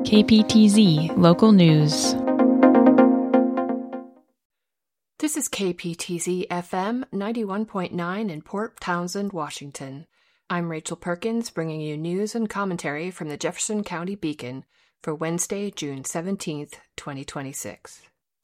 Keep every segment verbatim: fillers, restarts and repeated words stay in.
K P T Z Local News. This is K P T Z F M ninety-one point nine in Port Townsend, Washington. I'm Rachel Perkins, bringing you news and commentary from the Jefferson County Beacon for Wednesday, June seventeenth, twenty twenty-six.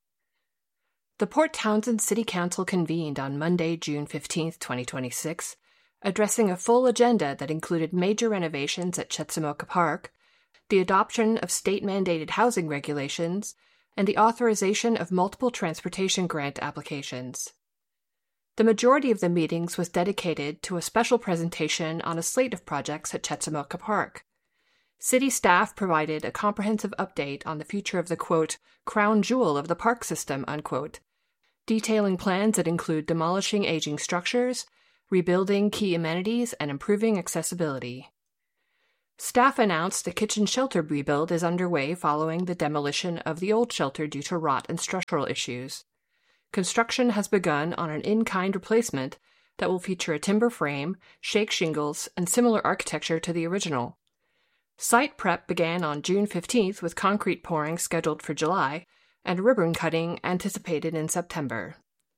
The Port Townsend City Council convened on Monday, June fifteenth, twenty twenty-six, addressing a full agenda that included major renovations at Chetzemoka Park, the adoption of state-mandated housing regulations, and the authorization of multiple transportation grant applications. The majority of the meetings was dedicated to a special presentation on a slate of projects at Chetzemoka Park. City staff provided a comprehensive update on the future of the, quote, crown jewel of the park system, unquote, detailing plans that include demolishing aging structures, rebuilding key amenities, and improving accessibility. Staff announced the kitchen shelter rebuild is underway following the demolition of the old shelter due to rot and structural issues. Construction has begun on an in-kind replacement that will feature a timber frame, shake shingles, and similar architecture to the original. Site prep began on June fifteenth with concrete pouring scheduled for July and ribbon cutting anticipated in September.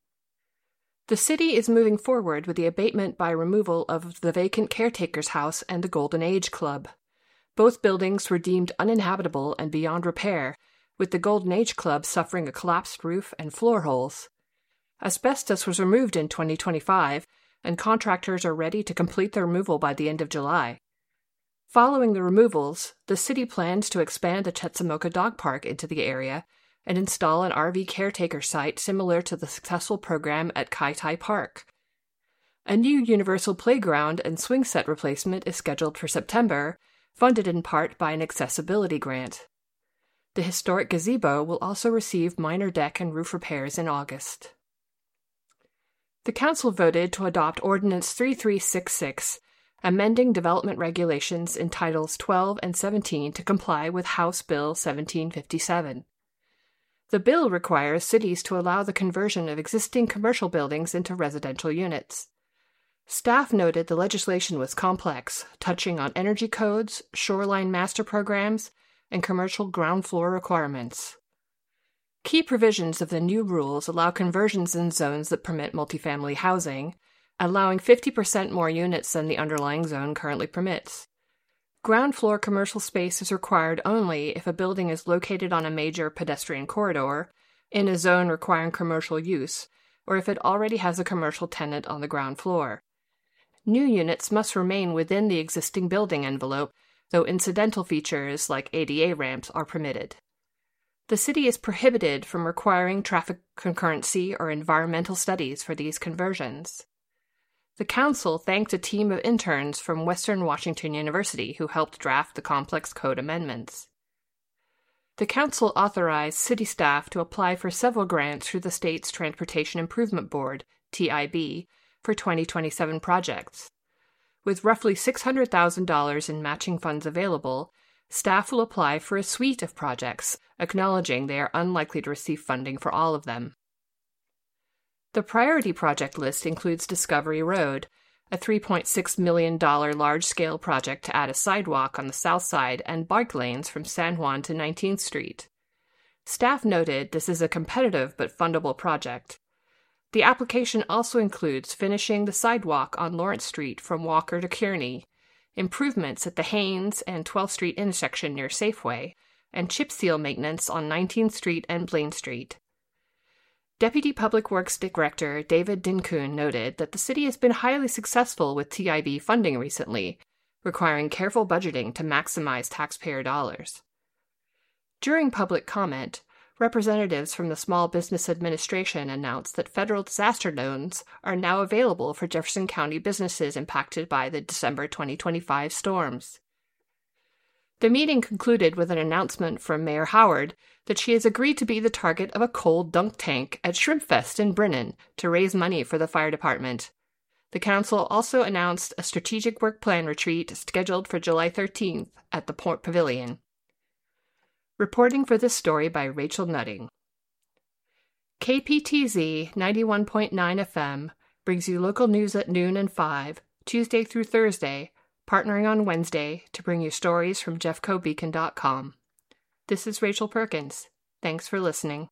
The city is moving forward with the abatement by removal of the vacant caretaker's house and the Golden Age Club. Both buildings were deemed uninhabitable and beyond repair, with the Golden Age Club suffering a collapsed roof and floor holes. Asbestos was removed in twenty twenty-five, and contractors are ready to complete the removal by the end of July. Following the removals, the city plans to expand the Chetzemoka Dog Park into the area and install an R V caretaker site similar to the successful program at Kai Tai Park. A new universal playground and swing set replacement is scheduled for September, funded in part by an accessibility grant. The historic gazebo will also receive minor deck and roof repairs in August. The Council voted to adopt Ordinance thirty-three sixty-six, amending development regulations in Titles twelve and seventeen to comply with House Bill seventeen fifty-seven. The bill requires cities to allow the conversion of existing commercial buildings into residential units. Staff noted the legislation was complex, touching on energy codes, shoreline master programs, and commercial ground floor requirements. Key provisions of the new rules allow conversions in zones that permit multifamily housing, allowing fifty percent more units than the underlying zone currently permits. Ground floor commercial space is required only if a building is located on a major pedestrian corridor, in a zone requiring commercial use, or if it already has a commercial tenant on the ground floor. New units must remain within the existing building envelope, though incidental features like A D A ramps are permitted. The city is prohibited from requiring traffic concurrency or environmental studies for these conversions. The Council thanked a team of interns from Western Washington University who helped draft the complex code amendments. The Council authorized city staff to apply for several grants through the state's Transportation Improvement Board, T I B, for twenty twenty-seven projects. With roughly six hundred thousand dollars in matching funds available, staff will apply for a suite of projects, acknowledging they are unlikely to receive funding for all of them. The priority project list includes Discovery Road, a three point six million dollars large-scale project to add a sidewalk on the south side and bike lanes from San Juan to nineteenth Street. Staff noted this is a competitive but fundable project. The application also includes finishing the sidewalk on Lawrence Street from Walker to Kearney, improvements at the Haynes and twelfth Street intersection near Safeway, and chip seal maintenance on nineteenth Street and Blaine Street. Deputy Public Works Director David Dinkoon noted that the city has been highly successful with T I B funding recently, requiring careful budgeting to maximize taxpayer dollars. During public comment, representatives from the Small Business Administration announced that federal disaster loans are now available for Jefferson County businesses impacted by the December twenty twenty-five storms. The meeting concluded with an announcement from Mayor Howard that she has agreed to be the target of a cold dunk tank at Shrimp Fest in Brennan to raise money for the fire department. The council also announced a strategic work plan retreat scheduled for July thirteenth at the Port Pavilion. Reporting for this story by Rachel Nutting. K P T Z ninety-one point nine F M brings you local news at noon and five, Tuesday through Thursday, partnering on Wednesday to bring you stories from Jeffco Beacon dot com. This is Rachel Perkins. Thanks for listening.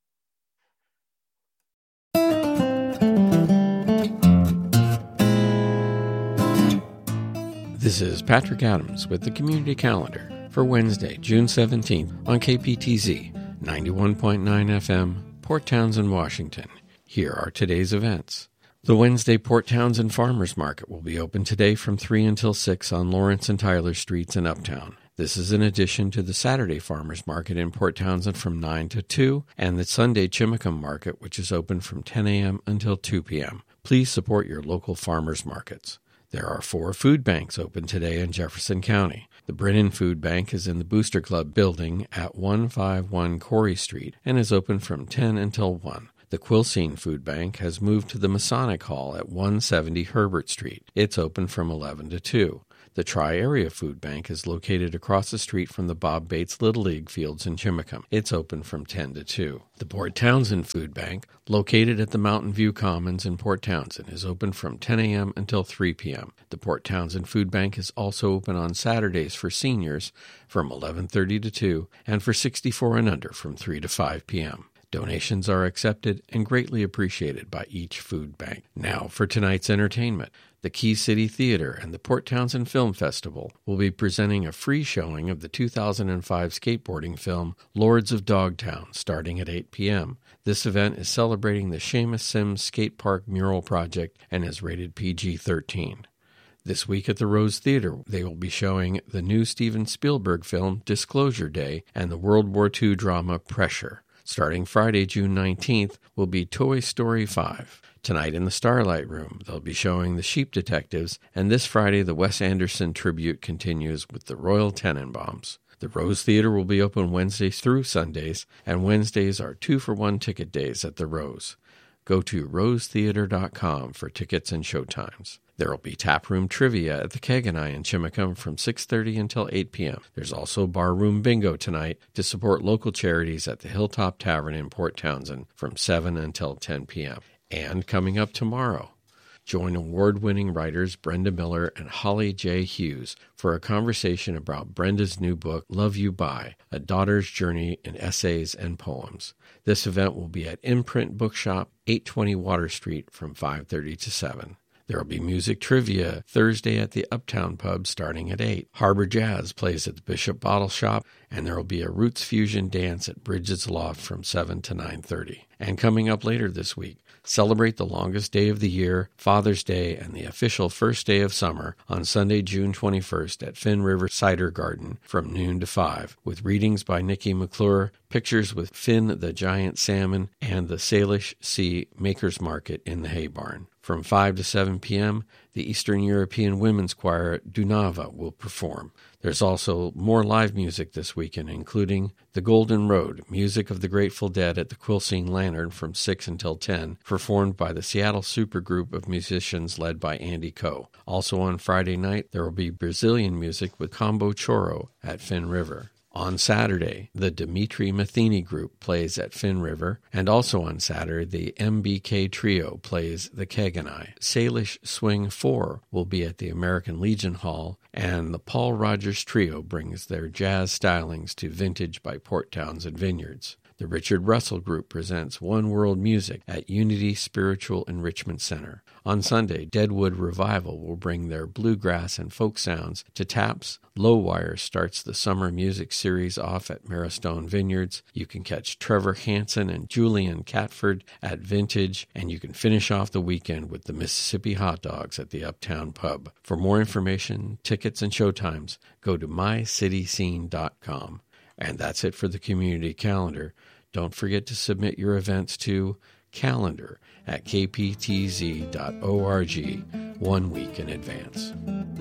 This is Patrick Adams with the Community Calendar for Wednesday, June seventeenth on K P T Z ninety-one point nine F M, Port Townsend, Washington. Here are today's events. The Wednesday Port Townsend Farmers Market will be open today from three until six on Lawrence and Tyler Streets in Uptown. This is in addition to the Saturday Farmers Market in Port Townsend from nine to two and the Sunday Chimacum Market, which is open from ten a.m. until two p.m. Please support your local farmers markets. There are four food banks open today in Jefferson County. The Brennan Food Bank is in the Booster Club building at one fifty-one Corey Street and is open from ten until one. The Quilcene Food Bank has moved to the Masonic Hall at one seventy Herbert Street. It's open from eleven to two. The Tri-Area Food Bank is located across the street from the Bob Bates Little League fields in Chimacum. It's open from ten to two. The Port Townsend Food Bank, located at the Mountain View Commons in Port Townsend, is open from ten a.m. until three p.m. The Port Townsend Food Bank is also open on Saturdays for seniors from eleven thirty to two and for sixty-four and under from three to five p.m. Donations are accepted and greatly appreciated by each food bank. Now for tonight's entertainment. The Key City Theater and the Port Townsend Film Festival will be presenting a free showing of the two thousand five skateboarding film Lords of Dogtown starting at eight p.m. This event is celebrating the Seamus Sims Skate Park mural project and is rated P G thirteen. This week at the Rose Theater, they will be showing the new Steven Spielberg film Disclosure Day and the World War Two drama Pressure. Starting Friday, June nineteenth, will be Toy Story five. Tonight in the Starlight Room, they'll be showing The Sheep Detectives, and this Friday the Wes Anderson tribute continues with the Royal Tenenbaums. The Rose Theater will be open Wednesdays through Sundays, and Wednesdays are two-for-one ticket days at the Rose. Go to rose theater dot com for tickets and showtimes. There will be taproom trivia at the Keg and I in Chimacum from six thirty until eight p.m. There's also barroom bingo tonight to support local charities at the Hilltop Tavern in Port Townsend from seven until ten p.m. And coming up tomorrow, join award-winning writers Brenda Miller and Holly J. Hughes for a conversation about Brenda's new book, Love You By, A Daughter's Journey in Essays and Poems. This event will be at Imprint Bookshop, eight twenty Water Street from five thirty to seven. There will be music trivia Thursday at the Uptown Pub starting at eight. Harbor Jazz plays at the Bishop Bottle Shop, and there will be a Roots Fusion dance at Bridget's Loft from seven to nine thirty. And coming up later this week, celebrate the longest day of the year, Father's Day, and the official first day of summer on Sunday, June twenty-first at Finn River Cider Garden from noon to five, with readings by Nikki McClure, pictures with Finn the Giant Salmon, and the Salish Sea Makers Market in the Hay Barn. From five to seven p.m., the Eastern European Women's Choir Dunava will perform. There's also more live music this weekend, including The Golden Road, music of the Grateful Dead at the Quilcene Lantern from six until ten, performed by the Seattle Supergroup of musicians led by Andy Coe. Also on Friday night, there will be Brazilian music with Combo Choro at Finn River. On Saturday, the Dimitri Matheny Group plays at Finn River, and also on Saturday, the M B K Trio plays the Keg and I. Salish Swing four will be at the American Legion Hall, and the Paul Rogers Trio brings their jazz stylings to Vintage by Port Townsend Vineyards. The Richard Russell Group presents One World Music at Unity Spiritual Enrichment Center. On Sunday, Deadwood Revival will bring their bluegrass and folk sounds to Taps. Low Wire starts the summer music series off at Marrowstone Vineyards. You can catch Trevor Hansen and Julian Catford at Vintage, and you can finish off the weekend with the Mississippi Hot Dogs at the Uptown Pub. For more information, tickets, and showtimes, go to my city scene dot com. And that's it for the community calendar. Don't forget to submit your events to calendar at k p t z dot org one week in advance.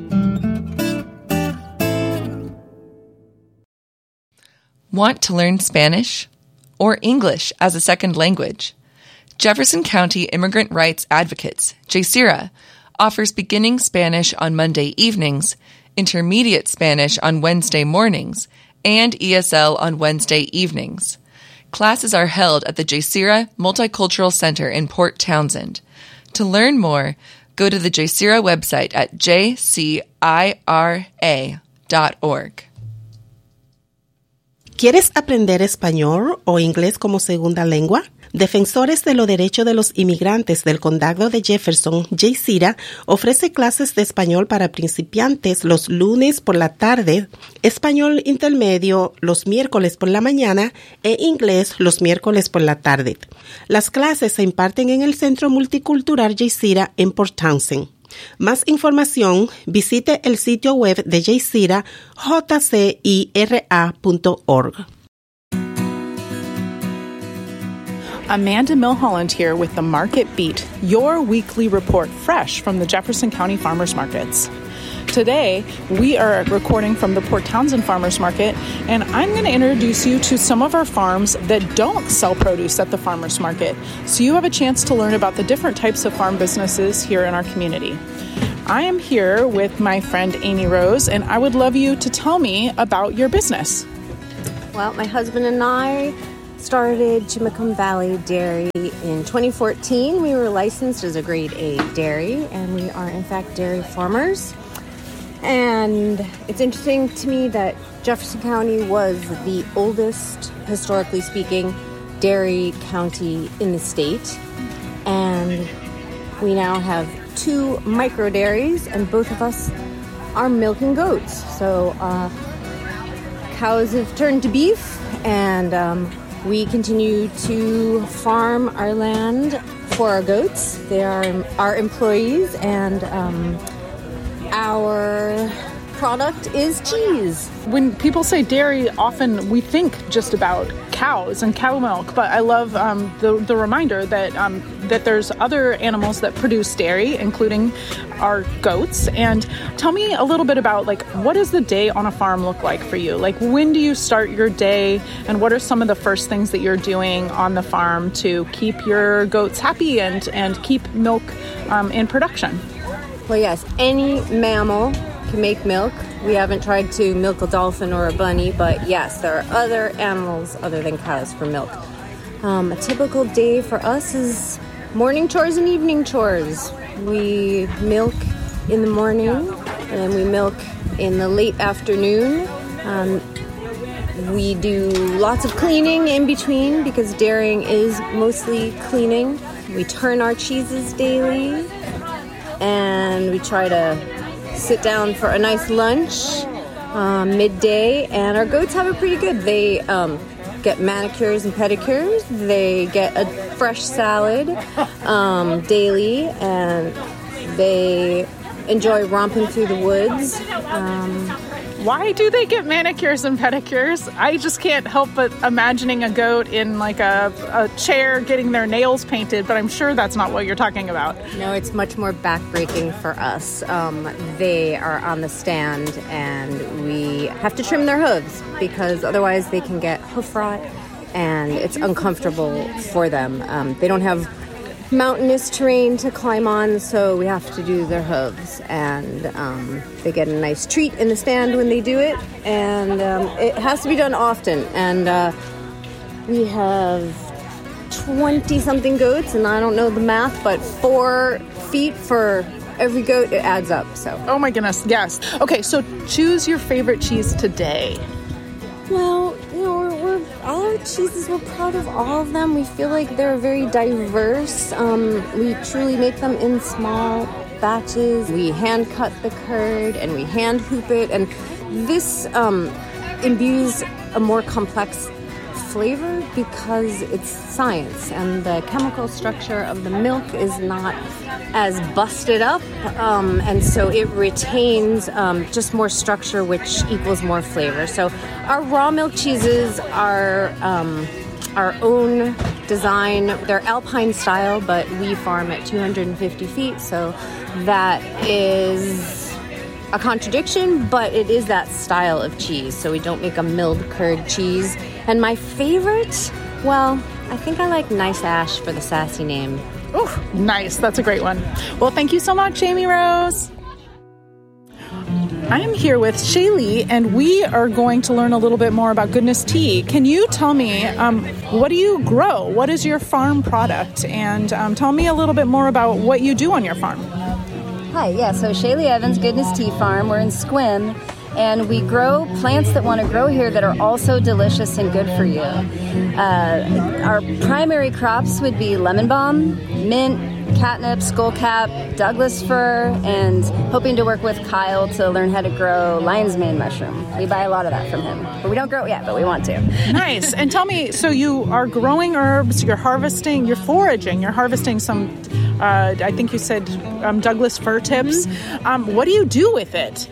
Want to learn Spanish or English as a second language? Jefferson County Immigrant Rights Advocates, J C R A, offers beginning Spanish on Monday evenings, intermediate Spanish on Wednesday mornings, and E S L on Wednesday evenings. Classes are held at the J C R A Multicultural Center in Port Townsend. To learn more, go to the J C R A website at j c i r a dot org. ¿Quieres aprender español o inglés como segunda lengua? Defensores de los Derechos de los Inmigrantes del Condado de Jefferson, JCIRA, ofrece clases de español para principiantes los lunes por la tarde, español intermedio los miércoles por la mañana e inglés los miércoles por la tarde. Las clases se imparten en el Centro Multicultural JCIRA en Port Townsend. Más información, visite el sitio web de JCIRA, j c i r a punto org. Amanda Milholland here with the Market Beat, your weekly report fresh from the Jefferson County Farmers Markets. Today, we are recording from the Port Townsend Farmers Market, and I'm going to introduce you to some of our farms that don't sell produce at the farmers market, so you have a chance to learn about the different types of farm businesses here in our community. I am here with my friend Amy Rose, and I would love you to tell me about your business. Well, my husband and I started Chimacum Valley Dairy in twenty fourteen. We were licensed as a grade A dairy, and we are in fact dairy farmers. And it's interesting to me that Jefferson County was the oldest, historically speaking, dairy county in the state. And we now have two micro dairies, and both of us are milking goats. So uh, cows have turned to beef, and um, we continue to farm our land for our goats. They are our employees, and um, our product is cheese. When people say dairy, often we think just about cows and cow milk, but I love um, the, the reminder that um, that there's other animals that produce dairy, including our goats. And tell me a little bit about, like, what does the day on a farm look like for you? Like, when do you start your day, and what are some of the first things that you're doing on the farm to keep your goats happy and, and keep milk um, in production? Well, yes, any mammal can make milk. We haven't tried to milk a dolphin or a bunny, but yes, there are other animals other than cows for milk. Um, a typical day for us is morning chores and evening chores. We milk in the morning, and then we milk in the late afternoon. Um, we do lots of cleaning in between because dairying is mostly cleaning. We turn our cheeses daily, and we try to sit down for a nice lunch um, midday, and our goats have it pretty good. They um, get manicures and pedicures. They get a fresh salad um, daily, and they enjoy romping through the woods. Um, Why do they get manicures and pedicures? I just can't help but imagining a goat in like a, a chair getting their nails painted, but I'm sure that's not what you're talking about. No, it's much more backbreaking for us. Um, they are on the stand, and we have to trim their hooves because otherwise they can get hoof rot, and it's uncomfortable for them. Um, they don't have mountainous terrain to climb on, so we have to do their hooves, and um, they get a nice treat in the stand when they do it, and um, it has to be done often. And uh, we have twenty something goats, and I don't know the math, but four feet for every goat, it adds up. So oh my goodness, yes. Okay, so choose your favorite cheese today. Well, you know, we're, we're all our cheeses, we're proud of all of them. We feel like they're very diverse. Um, we truly make them in small batches. We hand cut the curd, and we hand hoop it, and this um, imbues a more complex flavor because it's science, and the chemical structure of the milk is not as busted up, um, and so it retains um, just more structure, which equals more flavor. So our raw milk cheeses are um, our own design. They're Alpine style, but we farm at two hundred fifty feet, so that is a contradiction, but it is that style of cheese. So we don't make a milled curd cheese. And my favorite, well, I think I like Nice Ash for the sassy name. Oh, nice. That's a great one. Well, thank you so much, Amy Rose. I am here with Shaylee, and we are going to learn a little bit more about Goodness Tea. Can you tell me, um, what do you grow? What is your farm product? And um, tell me a little bit more about what you do on your farm. Hi, yeah, so Shaylee Evans, Goodness Tea Farm. We're in Sequim, and we grow plants that want to grow here that are also delicious and good for you. Uh, our primary crops would be lemon balm, mint, catnip, skullcap, Douglas fir, and hoping to work with Kyle to learn how to grow lion's mane mushroom. We buy a lot of that from him. But we don't grow it yet, but we want to. Nice. And tell me, so you are growing herbs, you're harvesting, you're foraging, you're harvesting some, uh, I think you said um, Douglas fir tips. Mm-hmm. Um, what do you do with it?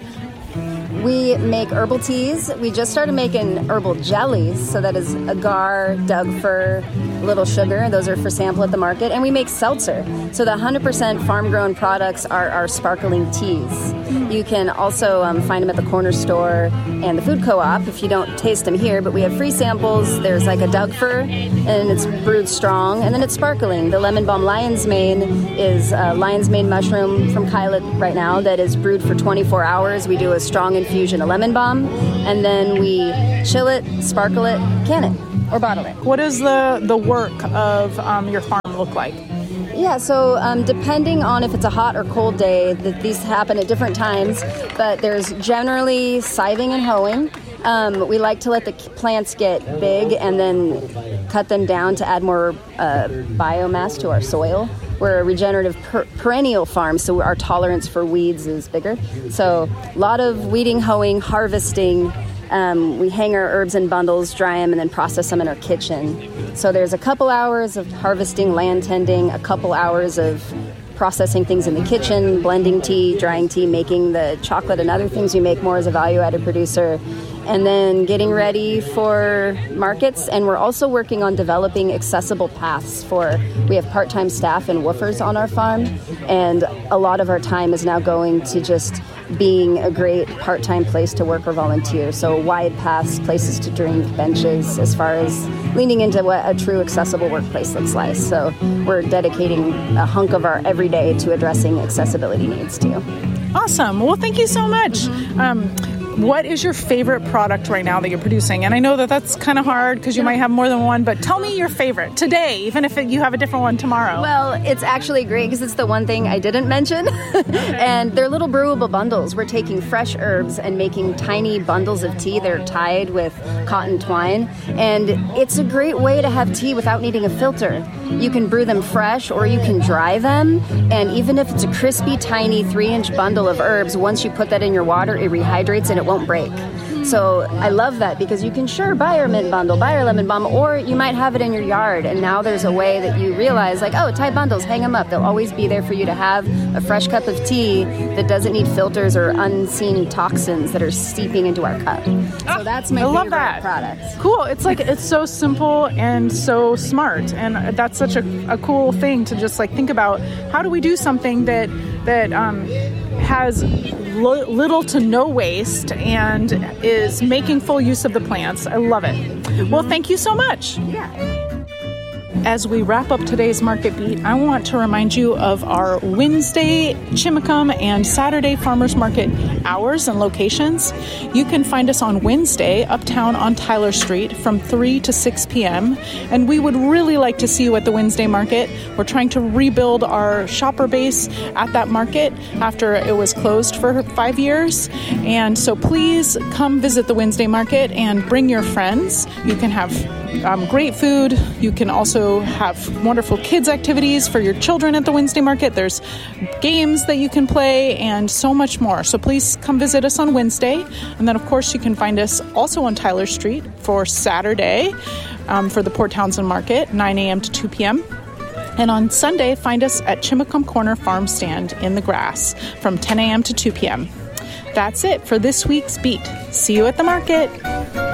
We make herbal teas. We just started making herbal jellies. So that is agar, Doug fir, little sugar. Those are for sample at the market. And we make seltzer. So the one hundred percent farm-grown products are our sparkling teas. You can also um, find them at the corner store and the food co-op if you don't taste them here. But we have free samples. There's like a Doug fir, and it's brewed strong. And then it's sparkling. The lemon balm lion's mane is a lion's mane mushroom from Kyle right now that is brewed for twenty-four hours. We do a strong infusion of lemon balm, and then we chill it, sparkle it, can it, or bottle it. What does the, the work of um, your farm look like? Yeah, so um, depending on if it's a hot or cold day, that these happen at different times, but there's generally scything and hoeing. Um, we like to let the plants get big and then cut them down to add more uh, biomass to our soil. We're a regenerative per- perennial farm, so our tolerance for weeds is bigger. So a lot of weeding, hoeing, harvesting. Um, we hang our herbs in bundles, dry them, and then process them in our kitchen. So there's a couple hours of harvesting, land tending, a couple hours of processing things in the kitchen, blending tea, drying tea, making the chocolate and other things we make more as a value-added producer, and then getting ready for markets. And we're also working on developing accessible paths for, we have part-time staff and woofers on our farm, and a lot of our time is now going to just being a great part-time place to work or volunteer. So wide paths, places to drink, benches, as far as leaning into what a true accessible workplace looks like. So we're dedicating a hunk of our everyday to addressing accessibility needs too. Awesome. Well, thank you so much. Um, what is your favorite product right now that you're producing? And I know that that's kind of hard because you might have more than one, but tell me your favorite today, even if it, you have a different one tomorrow. Well, it's actually great because it's the one thing I didn't mention. And they're little brewable bundles. We're taking fresh herbs and making tiny bundles of tea. They're tied with cotton twine. And it's a great way to have tea without needing a filter. You can brew them fresh or you can dry them. And even if it's a crispy, tiny three-inch bundle of herbs, once you put that in your water, it rehydrates and it won't break. So I love that because you can sure buy your mint bundle, buy your lemon balm, or you might have it in your yard. And now there's a way that you realize, like, oh, tie bundles, hang them up. They'll always be there for you to have a fresh cup of tea that doesn't need filters or unseen toxins that are seeping into our cup. So that's my I love favorite that. product. Cool. It's like, it's so simple and so smart. And that's such a, a cool thing to just like think about, how do we do something that, that um, has l- little to no waste and is making full use of the plants. I love it. Well, thank you so much. Yeah. As we wrap up today's Market Beat, I want to remind you of our Wednesday Chimacum and Saturday Farmers Market hours and locations. You can find us on Wednesday uptown on Tyler Street from three to six p.m. And we would really like to see you at the Wednesday Market. We're trying to rebuild our shopper base at that market after it was closed for five years. And so please come visit the Wednesday Market and bring your friends. You can have um, great food. You can also have wonderful kids activities for your children at the Wednesday Market. There's games that you can play and so much more. So please come visit us on Wednesday. And then, of course, you can find us also on Tyler Street for Saturday um, for the Port Townsend Market, nine a.m. to two p.m. And on Sunday, find us at Chimacum Corner Farm Stand in the Grass from ten a.m. to two p.m. That's it for this week's Beat. See you at the market.